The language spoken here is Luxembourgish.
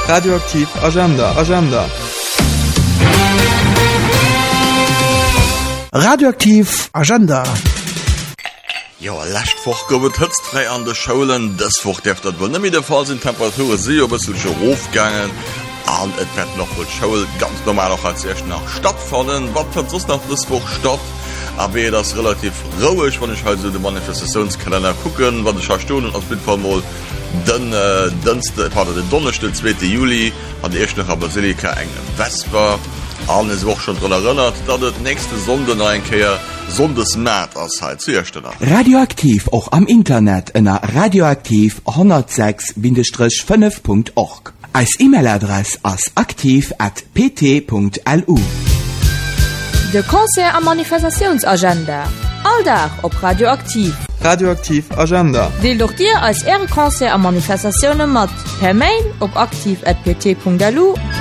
Radioaktiv Agenda. Radioaktiv Agenda. Ja, Lächtwoch gowet hëtztrei an de Scholen, dëswoch deft dat wo nëmi de Fall sinn Temperature si op bësselche Rofgangen an et wett noch wo Schoul ganz normal noch als erst nach stattfallen. Wat fir sos nach dëswoch statt? Aber das relativ rouig, wann ich halt so de Manifestationskalender gucken, wat ich Stunden als Bitfallmol den Donnerstag 2. Juli an der ersten Basilika eng Vesper. Alles woch schon dran erinnert, dat het nächste Sondeneinkehr Sondesmat als halt zuerst. Radioaktiv auch am Internet in radioaktiv 106-5.org. Als E-Mail-Adresse als aktiv@pt.lu. De Konzert am Manifestationsagenda. Alldach op Radioaktiv. Radioaktiv Agenda. Deel doch dir als Ehre Konzert am Manifestationen mat per Mail op aktiv@pt.lu